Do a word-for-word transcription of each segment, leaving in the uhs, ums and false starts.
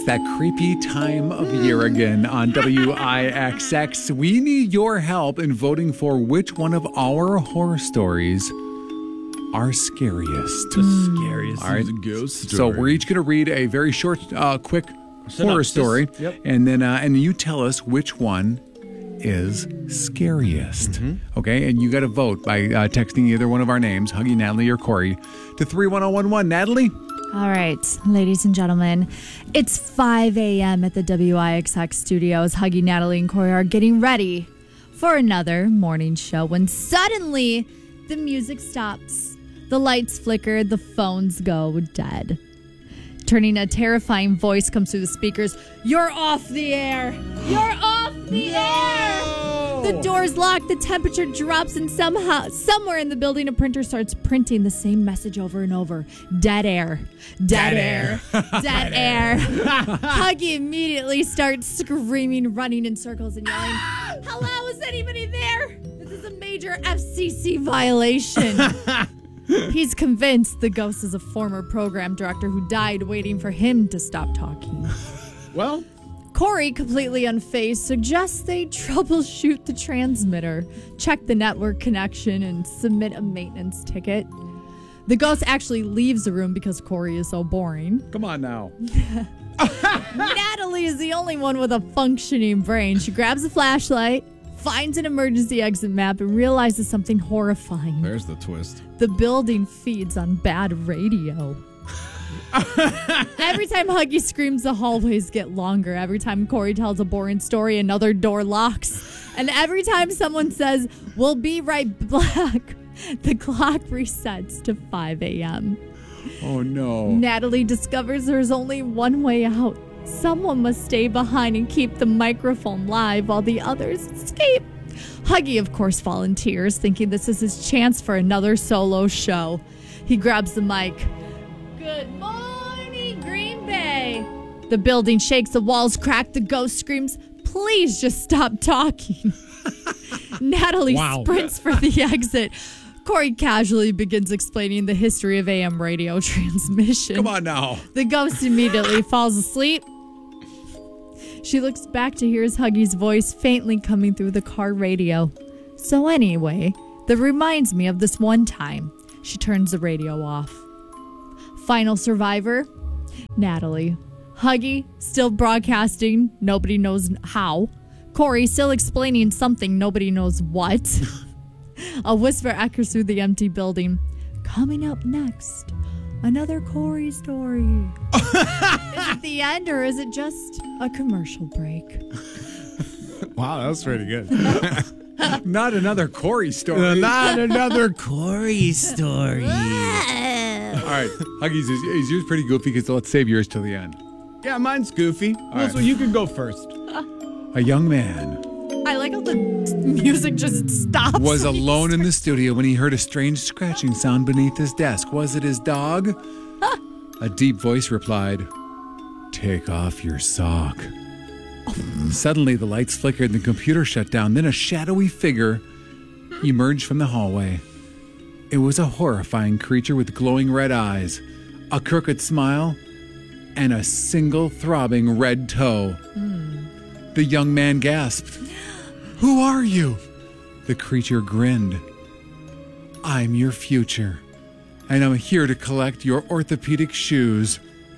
That creepy time of year again on W I X X. We need your help in voting for which one of our horror stories are scariest. The scariest All right. is a ghost story. So we're each going to read a very short, uh, quick horror story, Yep. and then uh, and you tell us which one is scariest. Mm-hmm. Okay, and you got to vote by uh, texting either one of our names, Huggy, Natalie, or Corey, to three one zero one one. Natalie? All right, ladies and gentlemen, it's five a.m. at the W I X X studios. Huggy, Natalie, and Corey are getting ready for another morning show when suddenly the music stops, the lights flicker, the phones go dead. Turning, a terrifying voice comes through the speakers. You're off the air! You're off the no! air! The doors lock, the temperature drops, and somehow, somewhere in the building, a printer starts printing the same message over and over. Dead air. Dead, Dead air. air. Dead air. Huggy immediately starts screaming, running in circles, and yelling, hello, is anybody there? This is a major F C C violation. He's convinced the ghost is a former program director who died waiting for him to stop talking. Well, Corey, completely unfazed, suggests they troubleshoot the transmitter, check the network connection, and submit a maintenance ticket. The ghost actually leaves the room because Corey is so boring. Come on now. Natalie is the only one with a functioning brain. She grabs a flashlight, finds an emergency exit map, and realizes something horrifying. there's the twist. The building feeds on bad radio. Every time Huggy screams, the hallways get longer. Every time Corey tells a boring story, another door locks. And every time someone says, we'll be right back, the clock resets to five a.m. Oh, no. Natalie discovers there's only one way out. Someone must stay behind and keep the microphone live while the others escape. Huggy, of course, volunteers, thinking this is his chance for another solo show. He grabs the mic. Good morning, Green Bay. The building shakes, the walls crack, the ghost screams, please just stop talking. Natalie Wow. sprints for the exit. Corey casually begins explaining the history of A M radio transmission. Come on now. The ghost immediately falls asleep. She looks back to hear Huggy's voice faintly coming through the car radio. So anyway, that reminds me of this one time. She turns the radio off. Final survivor, Natalie. Huggy, still broadcasting, nobody knows how. Corey, still explaining something, nobody knows what. A whisper echoes through the empty building. Coming up next, another Corey story. Is it the end, or is it just a commercial break? Wow, that was pretty good. Not another Corey story. Not another Corey story. All right. Huggy's is, is yours pretty goofy, because let's save yours till the end. Yeah, mine's goofy. right. So you can go first. A young man I like how the music just stops. was alone in the studio when he heard a strange scratching sound beneath his desk. Was it his dog? A deep voice replied, take off your sock. Suddenly, the lights flickered and the computer shut down. Then a shadowy figure emerged from the hallway. It was a horrifying creature with glowing red eyes, a crooked smile, and a single throbbing red toe. Mm. The young man gasped, who are you? The creature grinned. I'm your future, and I'm here to collect your orthopedic shoes.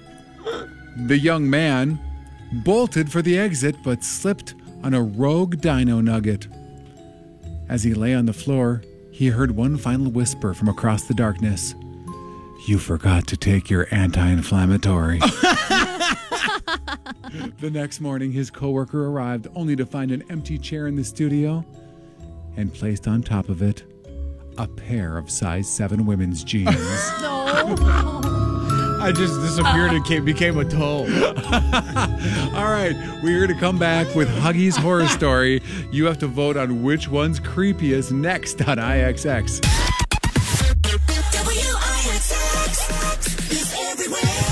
The young man bolted for the exit, but slipped on a rogue dino nugget. As he lay on the floor, he heard one final whisper from across the darkness. You forgot to take your anti-inflammatory. The next morning, his coworker arrived only to find an empty chair in the studio and placed on top of it a pair of size seven women's jeans. No. I just disappeared and came, became a toe. All right, we're going to come back with Huggy's horror story. You have to vote on which one's creepiest next on I X X. W I X X is everywhere.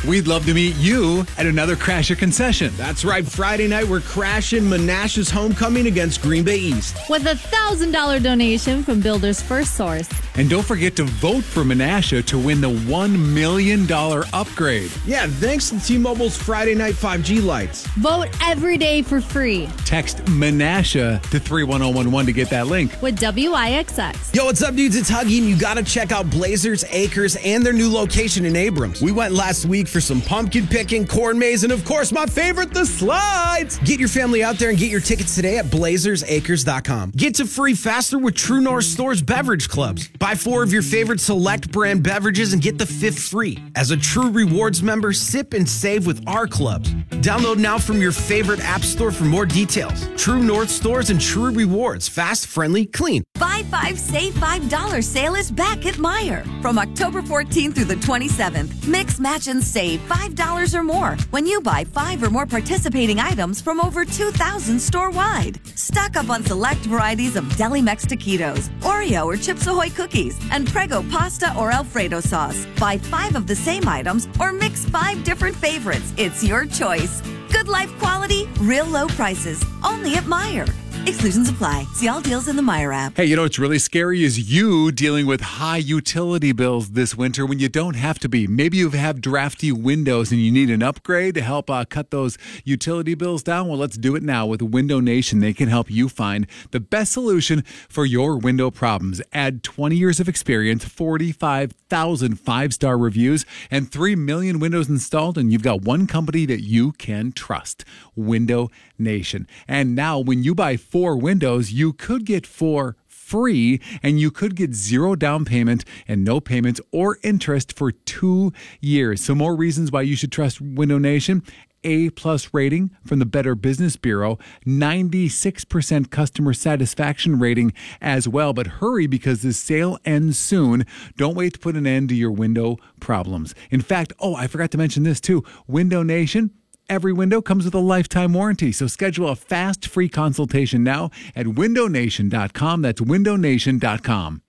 we'd love to meet you at another Crasher concession. That's right. Friday night, we're crashing Menasha's homecoming against Green Bay East. With a one thousand dollars donation from Builder's First Source. And don't forget to vote for Menasha to win the one million dollars upgrade. Yeah, thanks to T-Mobile's Friday night five G lights. Vote every day for free. Text Menasha to three one zero one one to get that link. With W I X X. Yo, what's up, dudes? It's Huggy, and you got to check out Blazers Acres and their new location in Abrams. We went last week for some pumpkin picking, corn maze, and of course, my favorite, the slides. Get your family out there and get your tickets today at blazers acres dot com. Get to free faster with True North Store's beverage clubs. Buy four of your favorite select brand beverages and get the fifth free. As a True Rewards member, sip and save with our clubs. Download now from your favorite app store for more details. True North Stores and True Rewards. Fast, friendly, clean. Buy five, save five dollars sale is back at Meijer. From October fourteenth through the twenty-seventh, mix, match, and save five dollars or more when you buy five or more participating items from over two thousand store-wide. Stock up on select varieties of Deli Mex taquitos, Oreo or Chips Ahoy cookies, and Prego pasta or Alfredo sauce. Buy five of the same items or mix five different favorites. It's your choice. Good life quality, real low prices. Only at Meijer. Exclusions apply. See all deals in the Meijer app. Hey, you know what's really scary is you dealing with high utility bills this winter when you don't have to be. Maybe you have drafty windows and you need an upgrade to help uh, cut those utility bills down. Well, let's do it now with Window Nation. They can help you find the best solution for your window problems. Add twenty years of experience, forty-five thousand five-star reviews, and three million windows installed, and you've got one company that you can trust, Window Nation. And now when you buy four windows, you could get four free, and you could get zero down payment and no payments or interest for two years. So more reasons why you should trust Window Nation. A plus rating from the Better Business Bureau, ninety-six percent customer satisfaction rating as well. But hurry, because this sale ends soon. Don't wait to put an end to your window problems. In fact, oh, I forgot to mention this too. Window Nation, every window comes with a lifetime warranty. So schedule a fast, free consultation now at window nation dot com. That's window nation dot com.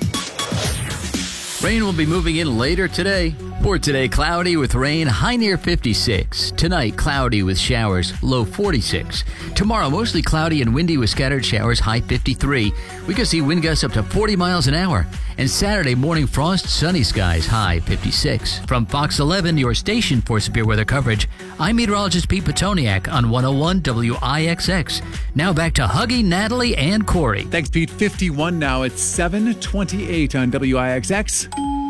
Rain will be moving in later today. For today, cloudy with rain, high near fifty-six. Tonight, cloudy with showers, low forty-six. Tomorrow, mostly cloudy and windy with scattered showers, high fifty-three. We could see wind gusts up to forty miles an hour. And Saturday, morning frost, sunny skies, high fifty-six. From Fox eleven, your station for severe weather coverage, I'm meteorologist Pete Petoniak on one oh one W I X X. Now back to Huggy, Natalie, and Corey. Thanks, Pete. fifty-one now. It's seven twenty-eight on W I X X.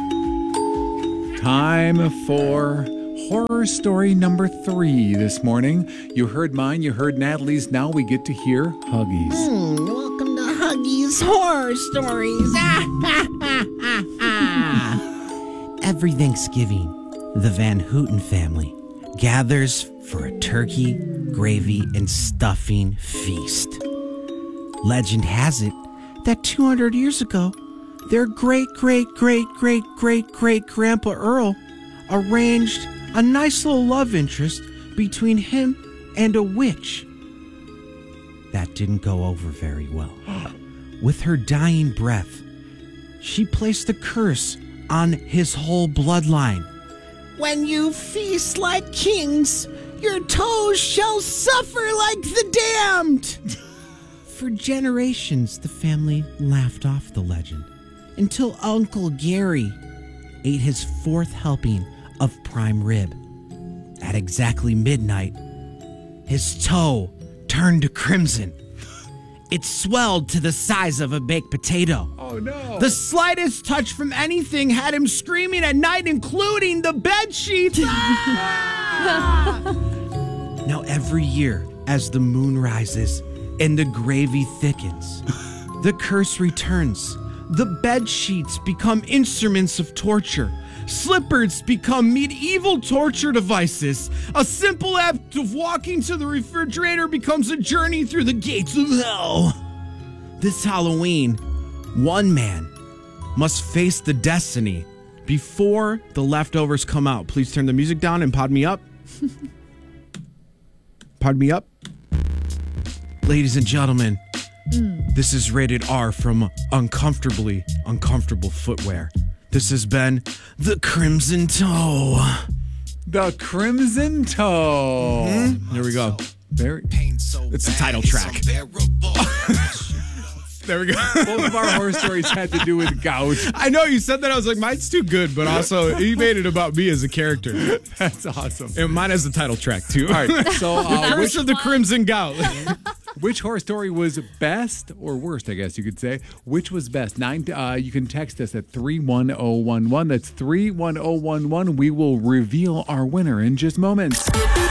Time for horror story number three this morning. You heard mine, you heard Natalie's. Now we get to hear Huggy's. Mm, welcome to Huggy's Horror Stories. Every Thanksgiving, the Van Houten family gathers for a turkey, gravy, and stuffing feast. Legend has it that two hundred years ago, their great, great, great, great, great, great grandpa Earl arranged a nice little love interest between him and a witch. That didn't go over very well. With her dying breath, she placed a curse on his whole bloodline. When you feast like kings, your toes shall suffer like the damned. For generations, the family laughed off the legend, until Uncle Gary ate his fourth helping of prime rib. At exactly midnight, his toe turned to crimson. It swelled to the size of a baked potato. Oh, no. The slightest touch from anything had him screaming at night, including the bed sheets. Now every year, as the moon rises and the gravy thickens, the curse returns. The bed sheets become instruments of torture. Slippers become medieval torture devices. A simple act of walking to the refrigerator becomes a journey through the gates of hell. This Halloween, one man must face the destiny before the leftovers come out. Please turn the music down and pod me up. Pod me up. Ladies and gentlemen, mm. This is rated R from Uncomfortably Uncomfortable Footwear. This has been The Crimson Toe. The Crimson Toe. Mm-hmm. Here we go. Very. It's the title track. There we go. Both of our horror stories had to do with gout. I know you said that. I was like, mine's too good, but also he made it about me as a character. That's awesome. And mine has the title track too. All right. So, uh, Curse of the Crimson Gout. which horror story was best or worst? I guess you could say. Which was best? Nine. Uh, you can text us at three one zero one one. That's three one zero one one. We will reveal our winner in just moments.